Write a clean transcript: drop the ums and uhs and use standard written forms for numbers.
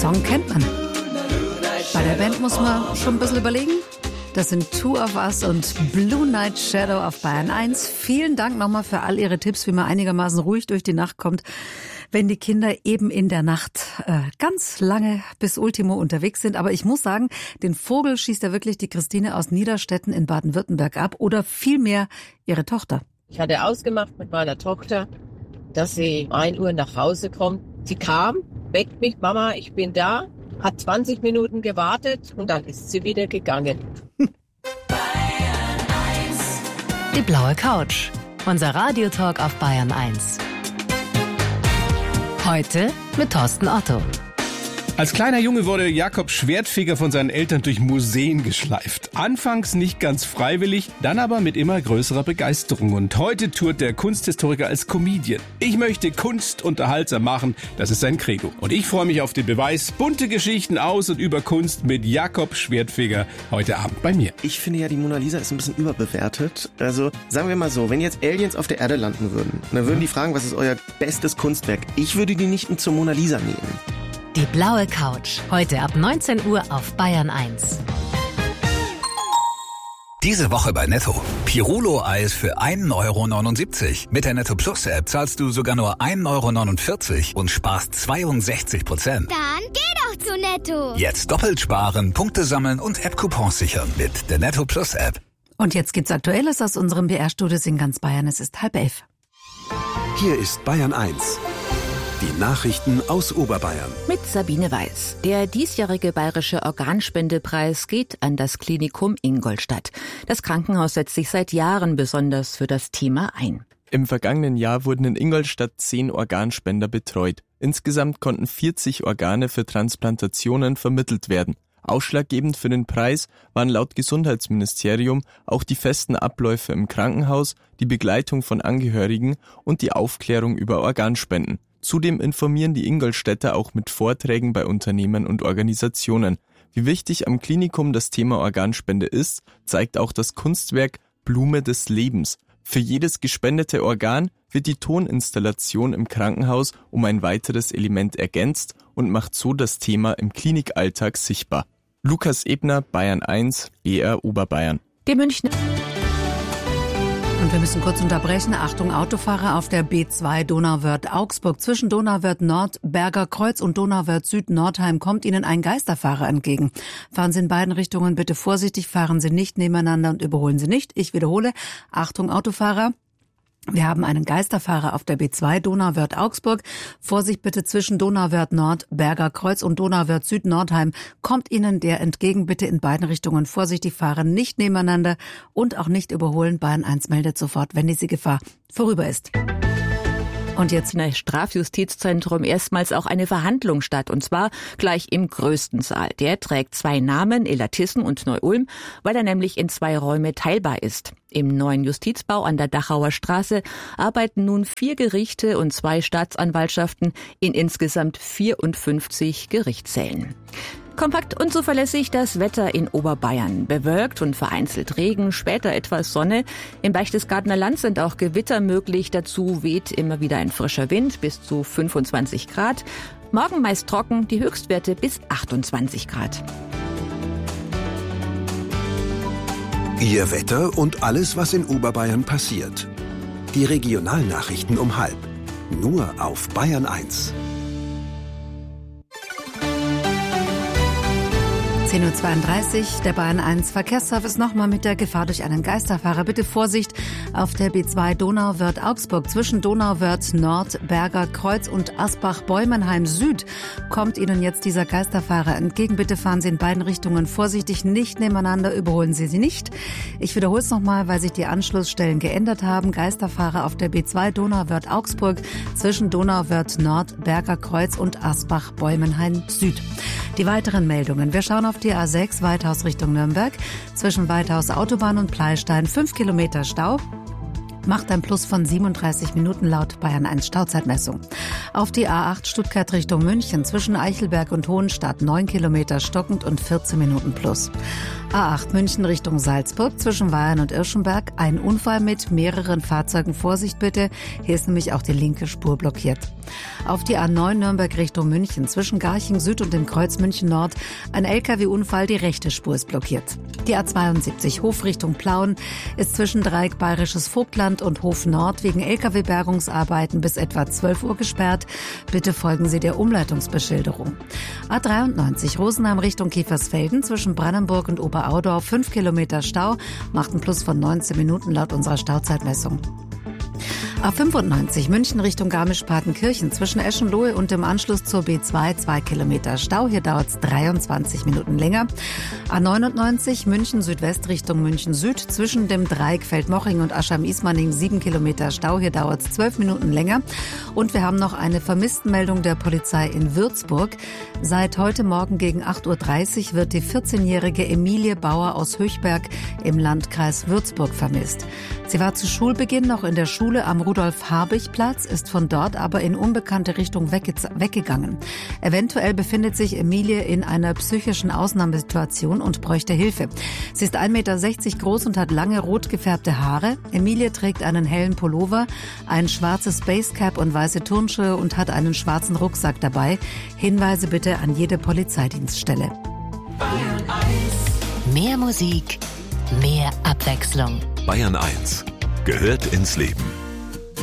Song kennt man. Bei der Band muss man schon ein bisschen überlegen. Das sind Two of Us und Blue Night Shadow auf Bayern 1. Vielen Dank nochmal für all Ihre Tipps, wie man einigermaßen ruhig durch die Nacht kommt, wenn die Kinder eben in der Nacht ganz lange bis Ultimo unterwegs sind. Aber ich muss sagen, den Vogel schießt ja wirklich die Christine aus Niederstetten in Baden-Württemberg ab oder vielmehr ihre Tochter. Ich hatte ausgemacht mit meiner Tochter, dass sie 1 Uhr nach Hause kommt. Sie kam, weckt mich, Mama, ich bin da, hat 20 Minuten gewartet und dann ist sie wieder gegangen. Die blaue Couch. Unser Radiotalk auf Bayern 1. Heute mit Thorsten Otto. Als kleiner Junge wurde Jakob Schwertfeger von seinen Eltern durch Museen geschleift. Anfangs nicht ganz freiwillig, dann aber mit immer größerer Begeisterung. Und heute tourt der Kunsthistoriker als Comedian. Ich möchte Kunst unterhaltsam machen, das ist sein Credo. Und ich freue mich auf den Beweis. Bunte Geschichten aus und über Kunst mit Jakob Schwertfeger heute Abend bei mir. Ich finde ja, die Mona Lisa ist ein bisschen überbewertet. Also sagen wir mal so, wenn jetzt Aliens auf der Erde landen würden, dann würden die fragen, was ist euer bestes Kunstwerk? Ich würde die nicht zur Mona Lisa nehmen. Die blaue Couch. Heute ab 19 Uhr auf Bayern 1. Diese Woche bei Netto. Pirulo-Eis für 1,79 €. Mit der Netto Plus App zahlst du sogar nur 1,49 € und sparst 62%. Dann geh doch zu Netto. Jetzt doppelt sparen, Punkte sammeln und App-Coupons sichern mit der Netto Plus App. Und jetzt gibt's Aktuelles aus unserem BR-Studio in ganz Bayern. Es ist 10:30. Hier ist Bayern 1. Die Nachrichten aus Oberbayern. Mit Sabine Weiß. Der diesjährige bayerische Organspendepreis geht an das Klinikum Ingolstadt. Das Krankenhaus setzt sich seit Jahren besonders für das Thema ein. Im vergangenen Jahr wurden in Ingolstadt 10 Organspender betreut. Insgesamt konnten 40 Organe für Transplantationen vermittelt werden. Ausschlaggebend für den Preis waren laut Gesundheitsministerium auch die festen Abläufe im Krankenhaus, die Begleitung von Angehörigen und die Aufklärung über Organspenden. Zudem informieren die Ingolstädter auch mit Vorträgen bei Unternehmen und Organisationen. Wie wichtig am Klinikum das Thema Organspende ist, zeigt auch das Kunstwerk Blume des Lebens. Für jedes gespendete Organ wird die Toninstallation im Krankenhaus um ein weiteres Element ergänzt und macht so das Thema im Klinikalltag sichtbar. Lukas Ebner, Bayern 1, BR Oberbayern. Die Münchner. Und wir müssen kurz unterbrechen. Achtung, Autofahrer auf der B2 Donauwörth-Augsburg. Zwischen Donauwörth-Nord, Berger Kreuz und Donauwörth-Süd-Nordheim kommt Ihnen ein Geisterfahrer entgegen. Fahren Sie in beiden Richtungen bitte vorsichtig, fahren Sie nicht nebeneinander und überholen Sie nicht. Ich wiederhole, Achtung, Autofahrer. Wir haben einen Geisterfahrer auf der B2 Donauwörth-Augsburg. Vorsicht bitte zwischen Donauwörth-Nord, Berger Kreuz und Donauwörth-Süd-Nordheim. Kommt Ihnen der entgegen, bitte in beiden Richtungen vorsichtig fahren, nicht nebeneinander und auch nicht überholen. Bayern 1 meldet sofort, wenn diese Gefahr vorüber ist. Und jetzt in der Strafjustizzentrum erstmals auch eine Verhandlung statt, und zwar gleich im größten Saal. Der trägt 2 Namen, Illertissen und Neu-Ulm, weil er nämlich in 2 Räume teilbar ist. Im neuen Justizbau an der Dachauer Straße arbeiten nun 4 Gerichte und 2 Staatsanwaltschaften in insgesamt 54 Gerichtssälen. Kompakt und zuverlässig das Wetter in Oberbayern. Bewölkt und vereinzelt Regen, später etwas Sonne. Im Berchtesgadener Land sind auch Gewitter möglich. Dazu weht immer wieder ein frischer Wind bis zu 25 Grad. Morgen meist trocken, die Höchstwerte bis 28 Grad. Ihr Wetter und alles, was in Oberbayern passiert. Die Regionalnachrichten um 12:30. Nur auf Bayern 1. 10:32 Uhr, der Bayern 1 Verkehrsservice nochmal mit der Gefahr durch einen Geisterfahrer. Bitte Vorsicht auf der B2 Donauwörth-Augsburg. Zwischen Donauwörth-Nord, Berger Kreuz und Asbach-Bäumenheim Süd kommt Ihnen jetzt dieser Geisterfahrer entgegen. Bitte fahren Sie in beiden Richtungen vorsichtig, nicht nebeneinander, überholen Sie nicht. Ich wiederhole es nochmal, weil sich die Anschlussstellen geändert haben. Geisterfahrer auf der B2 Donauwörth-Augsburg zwischen Donauwörth-Nord, Berger Kreuz und Asbach-Bäumenheim Süd. Die weiteren Meldungen. Wir schauen auf die A6 Weithaus Richtung Nürnberg. Zwischen Weithaus Autobahn und Pleistein 5 Kilometer Stau. Macht ein Plus von 37 Minuten laut Bayern 1 Stauzeitmessung. Auf die A8 Stuttgart Richtung München zwischen Eichelberg und Hohenstadt 9 Kilometer stockend und 14 Minuten plus. A8 München Richtung Salzburg zwischen Weyern und Irschenberg. Ein Unfall mit mehreren Fahrzeugen. Vorsicht bitte. Hier ist nämlich auch die linke Spur blockiert. Auf die A9 Nürnberg Richtung München zwischen Garching Süd und dem Kreuz München Nord. Ein LKW-Unfall, die rechte Spur ist blockiert. Die A72 Hof Richtung Plauen ist zwischen Dreieck Bayerisches Vogtland und Hof Nord wegen LKW-Bergungsarbeiten bis etwa 12 Uhr gesperrt. Bitte folgen Sie der Umleitungsbeschilderung. A93 Rosenheim Richtung Kiefersfelden zwischen Brandenburg und Oberaudorf 5 Kilometer Stau, macht einen Plus von 19 Minuten laut unserer Stauzeitmessung. A95 München Richtung Garmisch-Partenkirchen zwischen Eschenlohe und dem Anschluss zur B2 2 Kilometer Stau. Hier dauert es 23 Minuten länger. A99 München Südwest Richtung München Süd zwischen dem Dreieck Feldmoching und Aschheim-Ismaning 7 Kilometer Stau. Hier dauert es 12 Minuten länger. Und wir haben noch eine Vermisstenmeldung der Polizei in Würzburg. Seit heute Morgen gegen 8.30 Uhr wird die 14-jährige Emilie Bauer aus Höchberg im Landkreis Würzburg vermisst. Sie war zu Schulbeginn noch in der Schule am Rudolf-Habich-Platz, ist von dort aber in unbekannte Richtung weggegangen. Eventuell befindet sich Emilie in einer psychischen Ausnahmesituation und bräuchte Hilfe. Sie ist 1,60 Meter groß und hat lange rot gefärbte Haare. Emilie trägt einen hellen Pullover, ein schwarzes Basecap und weiße Turnschuhe und hat einen schwarzen Rucksack dabei. Hinweise bitte an jede Polizeidienststelle. Bayern 1. Mehr Musik, mehr Abwechslung. Bayern 1 gehört ins Leben.